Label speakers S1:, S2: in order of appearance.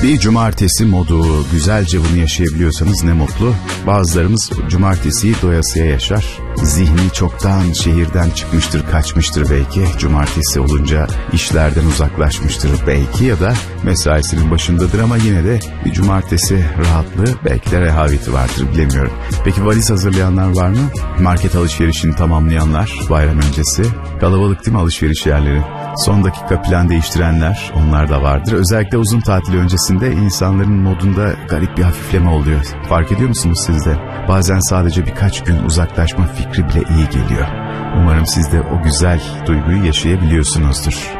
S1: Bir cumartesi modu, güzelce bunu yaşayabiliyorsanız ne mutlu. Bazılarımız cumartesiyi doyasıya yaşar. Zihni çoktan şehirden çıkmıştır, kaçmıştır belki. Cumartesi olunca işlerden uzaklaşmıştır belki ya da mesaisinin başındadır ama yine de bir cumartesi rahatlığı belki de rehaveti vardır, bilemiyorum. Peki valiz hazırlayanlar var mı? Market alışverişini tamamlayanlar bayram öncesi. Kalabalık değil mi alışveriş yerleri? Son dakika plan değiştirenler, onlar da vardır. Özellikle uzun tatil öncesinde insanların modunda garip bir hafifleme oluyor. Fark ediyor musunuz siz de? Bazen sadece birkaç gün uzaklaşma fikri bile iyi geliyor. Umarım siz de o güzel duyguyu yaşayabiliyorsunuzdur.